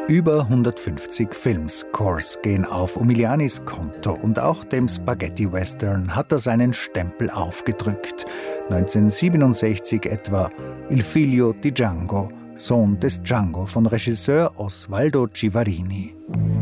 Über 150 Filmscores gehen auf Umilianis Konto und auch dem Spaghetti-Western hat er seinen Stempel aufgedrückt. 1967 etwa Il figlio di Django, Sohn des Django von Regisseur Osvaldo Civarini.